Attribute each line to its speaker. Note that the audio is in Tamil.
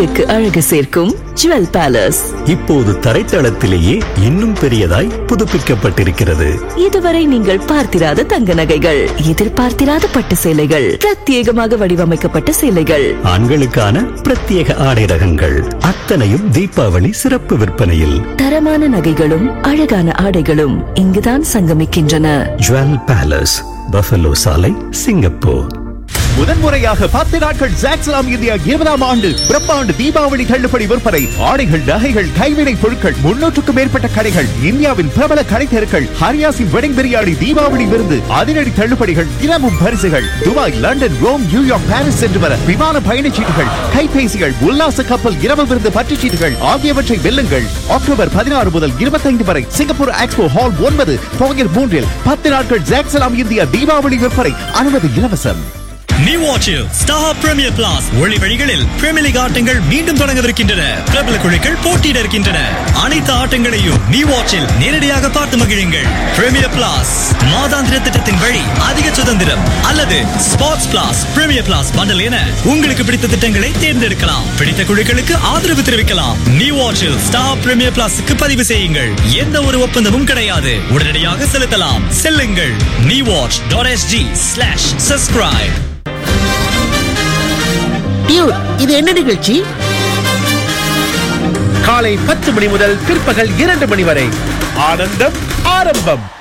Speaker 1: அழகுக்கு அழகு சேர்க்கும் ஜுவல் பேலஸ்
Speaker 2: இப்போது தரைத்தளத்திலேயே இன்னும் பெரியதாய் புதுப்பிக்கப்பட்டிருக்கிறது.
Speaker 1: இதுவரை நீங்கள் பார்த்திராத தங்க நகைகள், எதிர்பார்த்திராத பட்டு சேலைகள், பிரத்யேகமாக வடிவமைக்கப்பட்ட சேலைகள்,
Speaker 2: ஆண்களுக்கான பிரத்யேக ஆடை ரகங்கள் அத்தனையும் தீபாவளி சிறப்பு விற்பனையில்.
Speaker 1: தரமான நகைகளும் அழகான ஆடைகளும் இங்குதான் சங்கமிக்கின்றன.
Speaker 2: ஜுவல் பேலஸ், பஃபலோ சாலை, சிங்கப்பூர்.
Speaker 3: முதன்முறையாக 10 நாட்கள் ஜாக்ஸ்லாம் இந்தியா 20ஆம் ஆண்டு பிரம்மாண்டு தீபாவளி தள்ளுபடி விற்பனை. ஆடைகள், நகைகள், கைவினை பொருட்கள், 300க்கும் மேற்பட்ட கடைகள், இந்தியாவின் பிரபல கடை தெருக்கள், ஹரியாசின் வெட்டிங் பிரியாணி, தீபாவளி விருந்து, அதிரடி தள்ளுபடிகள், தினமும் பரிசுகள். Dubai, London, Rome, New York, Paris சென்று வர விமான பயணச்சீட்டுகள், கைபேசிகள், உல்லாச கப்பல் இரவு விருந்து பற்றுச்சீட்டுகள் ஆகியவற்றை வெல்லுங்கள். அக்டோபர் 16 முதல் 25 வரை சிங்கப்பூர் எக்ஸ்போ ஹால் 9 போயர் 3 10 நாட்கள் ஜாக்ஸ்லாம் இந்தியா தீபாவளி விற்பனை. அனுமதி இலவசம்.
Speaker 4: நீ வாட்சில் ஸ்டார் பிரீமியர் பிளாஸ் ஒளி வழிகளில் பிரீமியர் லீக் ஆட்டங்கள் மீண்டும் தொடங்கவிருக்கின்றன. பிரபல குழுக்கள் போட்டியிட இருக்கின்றன. அனைத்து ஆட்டங்களையும் நீ வாட்சில் நேரடியாக பார்த்து மகிழுங்கள். பிரீமியர் பிளாஸ் மாதாந்திர திட்டத்தின் வழி அதிக சுதந்திரம், அல்லது ஸ்போர்ட்ஸ் பிளாஸ், பிரீமியர் பிளாஸ் பண்டல் என உங்களுக்கு பிடித்த திட்டங்களை தேர்ந்தெடுக்கலாம். பிடித்த குழுக்களுக்கு ஆதரவு தெரிவிக்கலாம். நீ வாட்சில் ஸ்டார் பிரீமியர் பிளாஸுக்கு பதிவு செய்யுங்கள். எந்த ஒரு ஒப்பந்தமும் கிடையாது. உடனடியாக செலுத்தலாம். செல்லுங்கள் newatch.sg/subscribe.
Speaker 5: இது என்ன நிகழ்ச்சி?
Speaker 6: காலை 10 மணி முதல் பிற்பகல் 2 மணி வரை ஆனந்தம் ஆரம்பம்.